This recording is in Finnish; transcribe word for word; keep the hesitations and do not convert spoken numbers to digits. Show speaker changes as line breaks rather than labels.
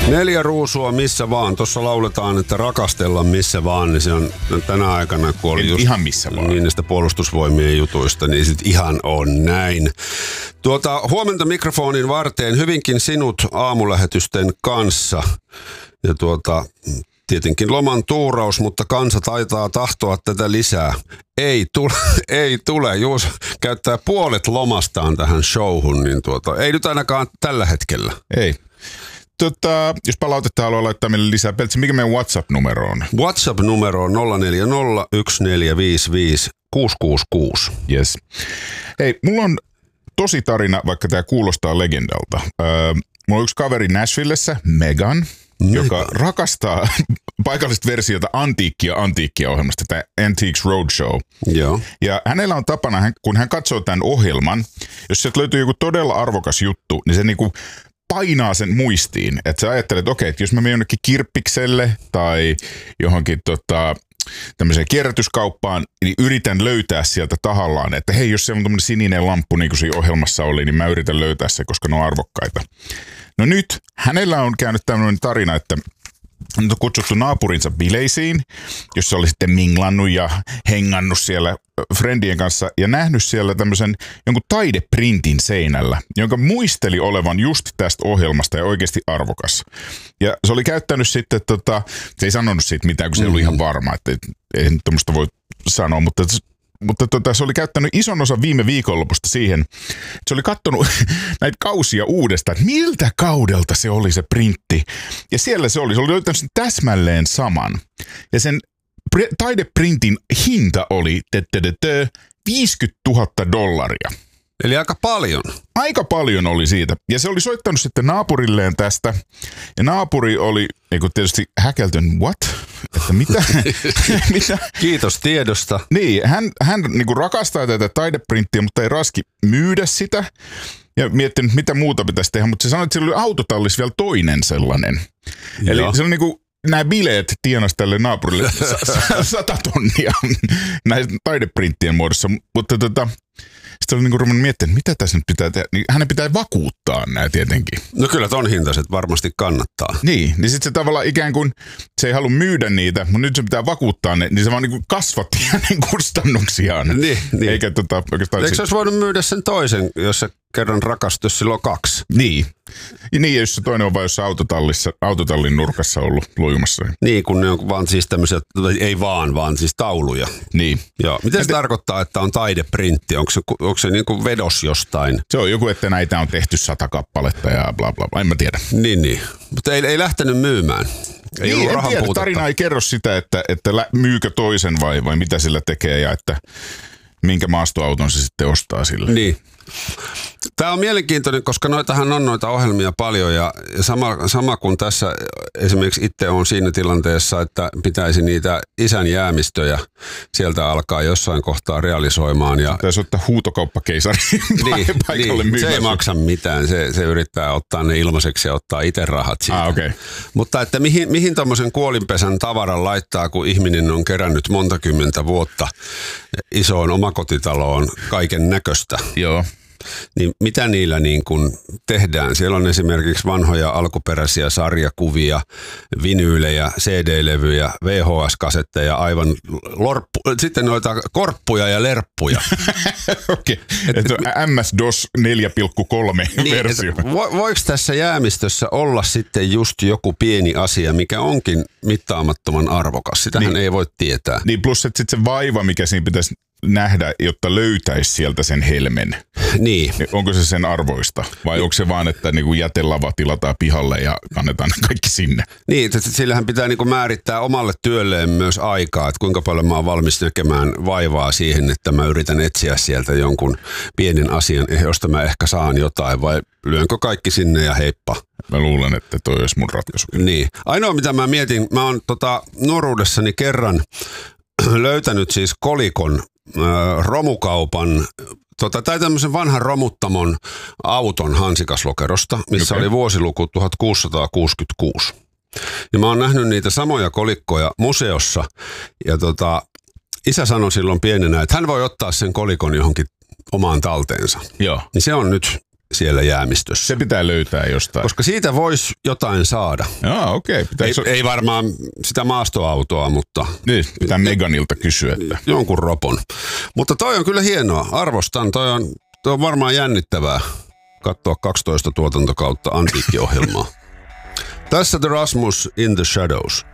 Neljä ruusua missä vaan. Tuossa lauletaan, että rakastella missä vaan, niin se on tänä aikana, kun oli just
ihan missä vaan.
Niin näistä puolustusvoimien jutuista, niin sit ihan on näin. Tuota, huomenta mikrofonin varteen hyvinkin sinut aamulähetysten kanssa. Ja tuota, tietenkin loman tuuraus, mutta kansa taitaa tahtoa tätä lisää. Ei tule, ei tule. Juus käyttää puolet lomastaan tähän showhun, niin tuota, ei nyt ainakaan tällä hetkellä.
Ei. Tota, jos palautetta haluaa laittaa meille lisää, Peltsi, mikä meidän WhatsApp-numero on?
WhatsApp-numero on nolla neljä nolla yksi neljä viisi viisi kuusi kuusi kuusi.
Yes. Hei, mulla on tosi tarina, vaikka tämä kuulostaa legendalta. Öö, mulla on yksi kaveri Nashvillessä, Megan, Megan, joka rakastaa paikallista versiota Antiikkia Antiikkia ohjelmasta, tämä Antiques Roadshow.
Joo.
Ja hänellä on tapana, kun hän katsoo tämän ohjelman, jos sieltä löytyy joku todella arvokas juttu, niin se niinku painaa sen muistiin. Että sä ajattelet, että okei, että jos mä menen jonnekin kirppikselle tai johonkin tota, tämmöiseen kierrätyskauppaan, niin yritän löytää sieltä tahallaan, että hei, jos se on tämmöinen sininen lamppu, niin kuin siinä ohjelmassa oli, niin mä yritän löytää se, koska ne on arvokkaita. No nyt hänellä on käynyt tämmöinen tarina, että on kutsuttu naapurinsa bileisiin, jossa oli sitten minglannut ja hengannut siellä friendien kanssa ja nähnyt siellä tämmöisen jonkun taideprintin seinällä, jonka muisteli olevan just tästä ohjelmasta ja oikeasti arvokas. Ja se oli käyttänyt sitten, tota, se ei sanonut siitä mitään, kun se ei ollut ihan varma, että ei nyt tämmöistä voi sanoa, mutta Mutta tota, se oli käyttänyt ison osan viime viikonlopusta siihen, että se oli katsonut näitä kausia uudestaan, että miltä kaudelta se oli se printti. Ja siellä se oli, se oli löytänyt sen täsmälleen saman. Ja sen pre- taideprintin hinta oli viisikymmentätuhatta dollaria.
Eli aika paljon.
Aika paljon oli siitä. Ja se oli soittanut sitten naapurilleen tästä. Ja naapuri oli, eikö tietysti häkeltynyt, what? Että mitä? mitä?
Kiitos tiedosta.
Niin, hän, hän niin kuin rakastaa tätä taideprinttiä, mutta ei raski myydä sitä. Ja miettinyt, mitä muuta pitäisi tehdä. Mutta se sanoi, että sillä oli autotallissa vielä toinen sellainen. Eli
Joo.
se on niin kuin nämä bileet tienasi tälle naapurille sata tonnia näiden taideprinttien muodossa. Mutta tota, sitten oli niinku ruvennut miettimään, mitä tässä nyt pitää tehdä. Niin hänen pitää vakuuttaa nämä tietenkin.
No kyllä ton hintaiset varmasti kannattaa.
Niin, niin sitten se tavallaan ikään kuin, se ei halua myydä niitä, mutta nyt se pitää vakuuttaa ne, niin se vaan niinku kasvatti hänen kustannuksiaan.
Niin, niin.
Eikä tota oikeastaan...
Eikö se olisi voinut myydä sen toisen, jos se kerran rakastus silloin kaksi?
Niin. Ja niin, jos se toinen on vain jossain autotallissa, autotallin nurkassa ollut lujumassa.
Niin, kun ne on vaan siis tämmöisiä, ei vaan, vaan siis tauluja.
Niin.
Joo. Miten se te... tarkoittaa, että on taideprintti? Onko se, onko se niin kuin vedos jostain?
Se on joku, että näitä on tehty sata kappaletta ja bla bla bla, en mä tiedä.
Niin, niin. Mutta ei, ei lähtenyt myymään. Ei
niin,
ollut
en
rahan
tiedä.
puutetta.
Tarina ei kerro sitä, että, että myykö toisen vai, vai mitä sillä tekee ja että minkä maastoauton se sitten ostaa sille.
Niin. Tämä on mielenkiintoinen, koska noitahan on noita ohjelmia paljon ja sama, sama kuin tässä esimerkiksi itse on siinä tilanteessa, että pitäisi niitä isän jäämistöjä sieltä alkaa jossain kohtaa realisoimaan. Ja
taisi ottaa huutokauppakeisari
niin,
paikalle
niin,
myymässä.
se ei maksa mitään, se, se yrittää ottaa ne ilmaiseksi ja ottaa itse rahat siitä.
Ah, okay.
Mutta että mihin, mihin tuommoisen kuolinpesän tavaran laittaa, kun ihminen on kerännyt monta kymmentä vuotta isoon omakotitaloon kaiken näköistä.
Joo.
Niin mitä niillä niin kuin tehdään? Siellä on esimerkiksi vanhoja alkuperäisiä sarjakuvia, vinyylejä, C D-levyjä, V H S-kasetteja, aivan lorppu, sitten noita korppuja ja lerppuja.
Okei, okay. Että M S DOS neljä pilkku kolme
niin,
versio.
Vo, voiko tässä jäämistössä olla sitten just joku pieni asia, mikä onkin mittaamattoman arvokas? Sitähän
niin,
ei voi tietää.
Niin plus, että sitten se vaiva, mikä siinä pitäisi nähdä, jotta löytäisi sieltä sen helmen.
Niin.
Onko se sen arvoista? Vai onko se vaan, että niinku jätelava tilataan pihalle ja kannetaan kaikki sinne?
Niin, että sillähän pitää niinku määrittää omalle työlleen myös aikaa, että kuinka paljon mä oon valmis näkemään vaivaa siihen, että mä yritän etsiä sieltä jonkun pienen asian, josta mä ehkä saan jotain, vai lyönkö kaikki sinne ja heippa.
Mä luulen, että toi olisi mun ratkaisu.
Niin. Ainoa mitä mä mietin, mä oon tota, nuoruudessani kerran löytänyt siis kolikon romukaupan, tota, tai tämmöisen vanhan romuttamon auton hansikaslokerosta, missä okay. oli vuosiluku tuhatkuusisataakuusikymmentäkuusi. Ja mä oon nähnyt niitä samoja kolikkoja museossa, ja tota, isä sanoi silloin pienenä, että hän voi ottaa sen kolikon johonkin omaan talteensa.
Joo.
Niin se on nyt siellä jäämistössä.
Se pitää löytää jostain.
Koska siitä voisi jotain saada.
Joo, okei. Okay.
Ei, ei varmaan sitä maastoautoa, mutta...
Niin, pitää Meganilta kysyä. Että...
Jonkun ropon. Mutta toi on kyllä hienoa. Arvostan. Toi on, toi on varmaan jännittävää katsoa kaksitoista tuotantokautta antiikkiohjelmaa. Tässä The Rasmus in the Shadows.